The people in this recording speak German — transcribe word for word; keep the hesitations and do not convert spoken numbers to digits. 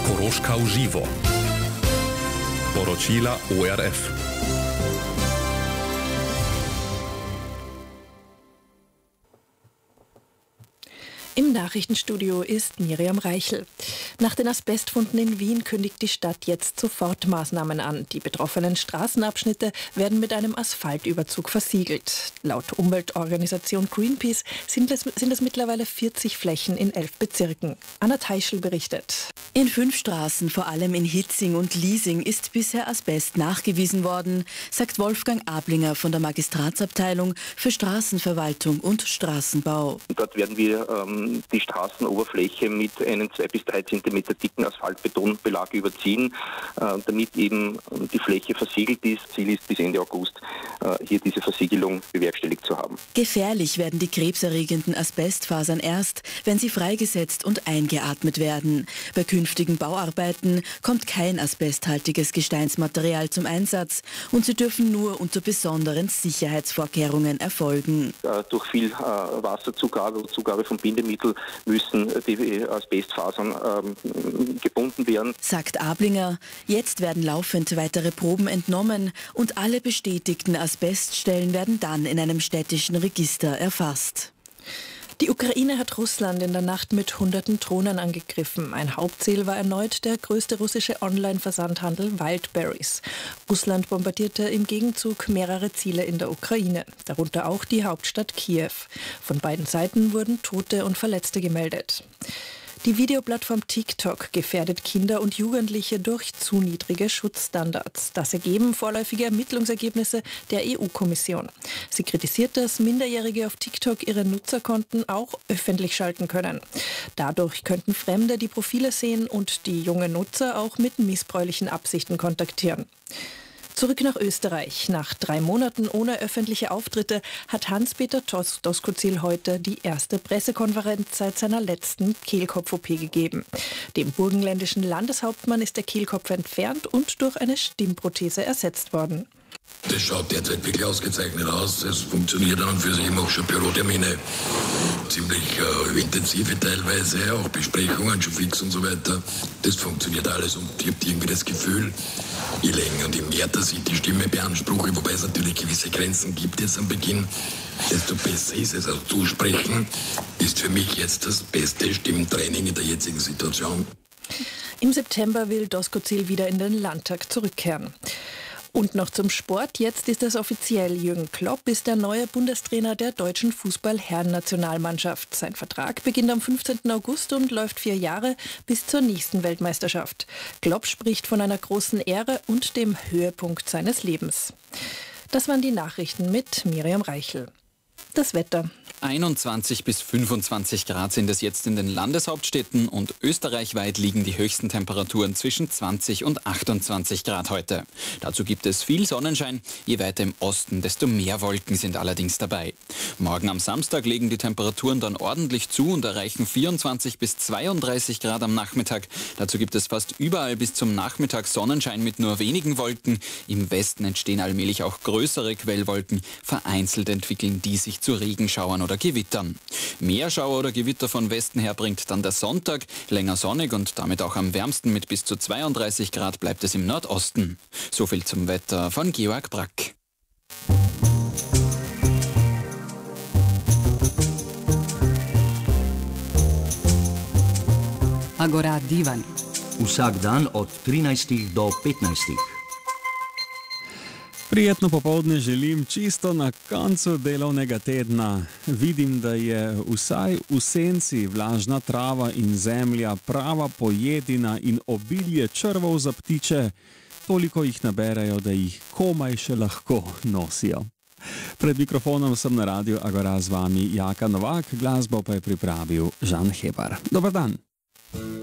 Koroška v živo. Poročila O R F. Im Nachrichtenstudio ist Miriam Reichel. Nach den Asbestfunden in Wien kündigt die Stadt jetzt Sofortmaßnahmen an. Die betroffenen Straßenabschnitte werden mit einem Asphaltüberzug versiegelt. Laut Umweltorganisation Greenpeace sind es, sind es mittlerweile vierzig Flächen in elf Bezirken. Anna Teichel berichtet. In fünf Straßen, vor allem in Hitzing und Liesing, ist bisher Asbest nachgewiesen worden, sagt Wolfgang Ablinger von der Magistratsabteilung für Straßenverwaltung und Straßenbau. Dort werden wir ähm, die Straßenoberfläche mit einem zwei bis drei Zentimeter dicken Asphaltbetonbelag überziehen, äh, damit eben die Fläche versiegelt ist. Ziel ist, bis Ende August äh, hier diese Versiegelung bewerkstelligt zu haben. Gefährlich werden die krebserregenden Asbestfasern erst, wenn sie freigesetzt und eingeatmet werden. Bei künftigen Bauarbeiten kommt kein asbesthaltiges Gesteinsmaterial zum Einsatz und sie dürfen nur unter besonderen Sicherheitsvorkehrungen erfolgen. Äh, durch viel äh, Wasserzugabe und Zugabe von Bindemitteln müssen die Asbestfasern ähm, gebunden werden. Sagt Ablinger, jetzt werden laufend weitere Proben entnommen und alle bestätigten Asbeststellen werden dann in einem städtischen Register erfasst. Die Ukraine hat Russland in der Nacht mit hunderten Drohnen angegriffen. Ein Hauptziel war erneut der größte russische Online-Versandhandel Wildberries. Russland bombardierte im Gegenzug mehrere Ziele in der Ukraine, darunter auch die Hauptstadt Kiew. Von beiden Seiten wurden Tote und Verletzte gemeldet. Die Videoplattform TikTok gefährdet Kinder und Jugendliche durch zu niedrige Schutzstandards. Das ergeben vorläufige Ermittlungsergebnisse der E U-Kommission. Sie kritisiert, dass Minderjährige auf TikTok ihre Nutzerkonten auch öffentlich schalten können. Dadurch könnten Fremde die Profile sehen und die junge Nutzer auch mit missbräuchlichen Absichten kontaktieren. Zurück nach Österreich. Nach drei Monaten ohne öffentliche Auftritte hat Hans-Peter Doskozil heute die erste Pressekonferenz seit seiner letzten Kehlkopf-O P gegeben. Dem burgenländischen Landeshauptmann ist der Kehlkopf entfernt und durch eine Stimmprothese ersetzt worden. Das schaut derzeit wirklich ausgezeichnet aus. Es funktioniert an und für sich. Ich mache schon Bürotermine, ziemlich äh, intensive teilweise, auch Besprechungen schon fix und so weiter. Das funktioniert alles und ich habe irgendwie das Gefühl, je länger und je mehr, dass ich die Stimme beanspruche, wobei es natürlich gewisse Grenzen gibt jetzt am Beginn, desto besser ist es. Also zusprechen ist für mich jetzt das beste Stimmtraining in der jetzigen Situation. Im September will Doskozil wieder in den Landtag zurückkehren. Und noch zum Sport. Jetzt ist es offiziell. Jürgen Klopp ist der neue Bundestrainer der deutschen Fußball-Herren-Nationalmannschaft. Sein Vertrag beginnt am fünfzehnten August und läuft vier Jahre bis zur nächsten Weltmeisterschaft. Klopp spricht von einer großen Ehre und dem Höhepunkt seines Lebens. Das waren die Nachrichten mit Miriam Reichel. Das Wetter. einundzwanzig bis fünfundzwanzig Grad sind es jetzt in den Landeshauptstädten und österreichweit liegen die höchsten Temperaturen zwischen zwanzig und achtundzwanzig Grad heute. Dazu gibt es viel Sonnenschein, je weiter im Osten, desto mehr Wolken sind allerdings dabei. Morgen am Samstag legen die Temperaturen dann ordentlich zu und erreichen vierundzwanzig bis zweiunddreißig Grad am Nachmittag. Dazu gibt es fast überall bis zum Nachmittag Sonnenschein mit nur wenigen Wolken. Im Westen entstehen allmählich auch größere Quellwolken. Vereinzelt entwickeln die sich zu Regenschauern oder Gewittern. Mehr Schauer oder Gewitter von Westen her bringt dann der Sonntag. Länger sonnig und damit auch am wärmsten mit bis zu zweiunddreißig Grad bleibt es im Nordosten. So viel zum Wetter von Georg Brack. Agora Divan. Vsak dan od trinajstih do petnajstih. Prijetno popoldne želim čisto na koncu delovnega tedna. Vidim, da je vsaj v senci vlažna trava in zemlja, prava pojedina in obilje črvov za ptiče. Toliko jih naberajo, da jih komaj še lahko nosijo. Pred mikrofonom sem na radiu Agora z vami Jaka Novak, glasbo pa je pripravil Žan Hebar. Dobar dan!